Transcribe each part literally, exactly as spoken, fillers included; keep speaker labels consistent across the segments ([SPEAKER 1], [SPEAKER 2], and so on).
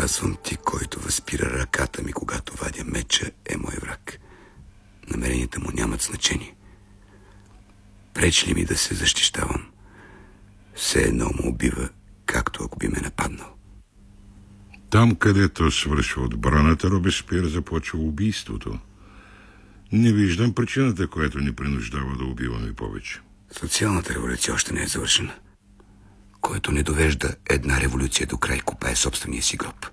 [SPEAKER 1] Казвам ти, който възпира ръката ми, когато вадя меча, е мой враг. Намеренията му нямат значение. Пречи ли ми да се защищавам? Все едно му убива, както ако би ме нападнал.
[SPEAKER 2] Там, където свършва отбраната, Робеспиер започва убийството. Не виждам причината, която ни принуждава да убиваме повече.
[SPEAKER 1] Социалната революция още не е завършена. Който не довежда една революция до край, копае собствения си гроб.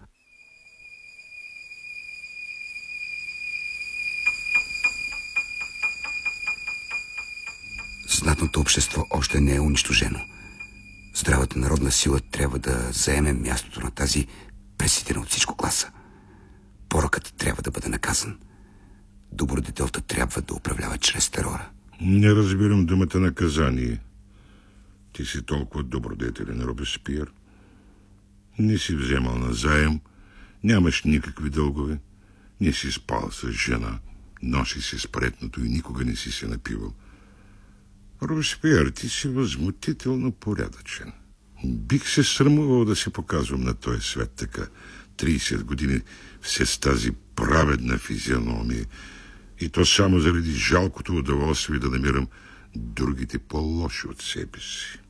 [SPEAKER 1] Знатното общество още не е унищожено. Здравата народна сила трябва да заеме мястото на тази преситена от всичко класа. Порокът трябва да бъде наказан. Добродетелта трябва да управлява чрез терора.
[SPEAKER 2] Не разбирам думата наказание. Ти си толкова добродетелен, Робеспиер. Не си вземал на заем, нямаш никакви дългове, не си спал с жена, носи си спретното и никога не си се напивал. Робеспиер, ти си възмутително порядъчен. Бих се срамувал да се показвам на този свет така. трийсет години все с тази праведна физиономия. И то само заради жалкото удоволствие да намирам другите по-лоши от себе си.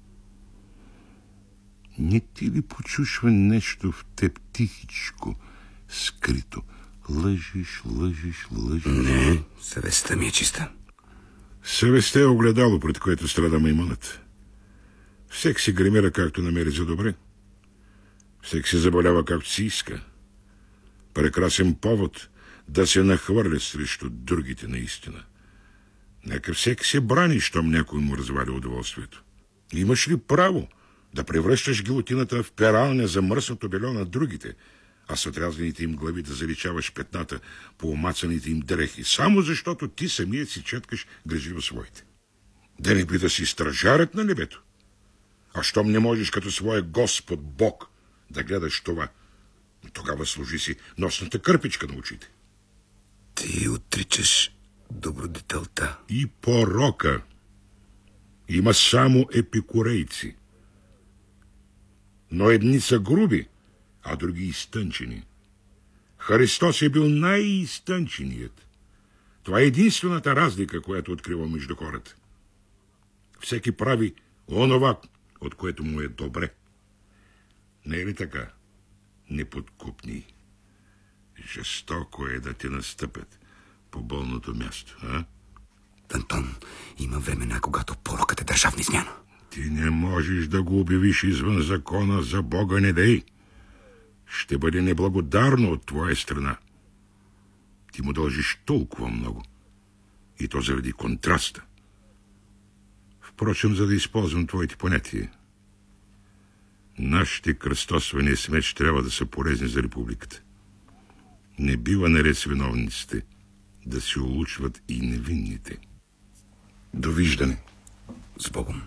[SPEAKER 2] Не ти ли почушва нещо в теб тихичко, скрито? Лъжиш, лъжиш, лъжиш.
[SPEAKER 1] Не, съвестта ми е чиста.
[SPEAKER 2] Съвестта е огледало, пред което страда маймунът. Всеки си гримира както намери за добре. Всеки се заболява както си иска. Прекрасен повод да се нахвърля срещу другите наистина. Нека всеки се брани, щом някой му разваля удоволствието. Имаш ли право да превръщаш гилотината в пералня за мръсното бельо на другите, а с отрязаните им глави да заличаваш петната по омацаните им дрехи, само защото ти самият си четкаш гриживо своите? Да не би да си стражарят на небето? А щом не можеш като своя Господ Бог да гледаш това, тогава служи си носната кърпичка на очите.
[SPEAKER 1] Ти отричаш добродетелта.
[SPEAKER 2] И порока. Има само епикурейци. Но едни са груби, а други изтънчени. Христос е бил най-изтънченият. Това е единствената разлика, която открива между хората. Всеки прави онова, от което му е добре. Не е ли така? Неподкупни. Жестоко е да ти настъпят по болното място, а?
[SPEAKER 1] Антон, има времена, когато порокът е държавна измяна.
[SPEAKER 2] Ти не можеш да го обявиш извън закона, за Бога не дей. Ще бъде неблагодарно от твоя страна. Ти му дължиш толкова много. И то заради контраста. Впрочем, за да използвам твоите понятия. Нашите кръстосвания с меч трябва да са полезни за републиката. Не бива наред с виновниците да се улучват и невинните. Довиждане.
[SPEAKER 1] С Богом.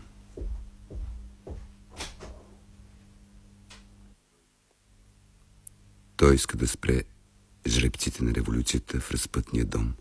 [SPEAKER 1] Той иска да спре жребците на революцията в разпътния дом